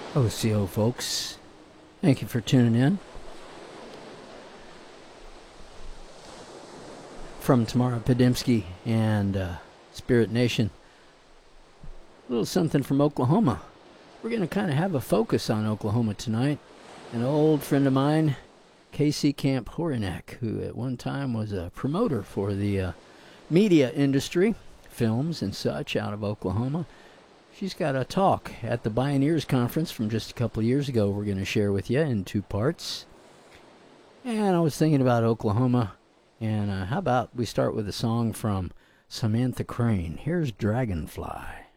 OCO folks, thank you for tuning in. From Tamara Podimski and Spirit Nation, a little something from Oklahoma. We're going to kind of have a focus on Oklahoma tonight. An old friend of mine, Casey Camp Horinek, who at one time was a promoter for the media industry, films and such out of Oklahoma. She's got a talk at the Bioneers Conference from just a couple of years ago we're going to share with you in two parts. And I was thinking about Oklahoma, and how about we start with a song from Samantha Crane. Here's Dragonfly.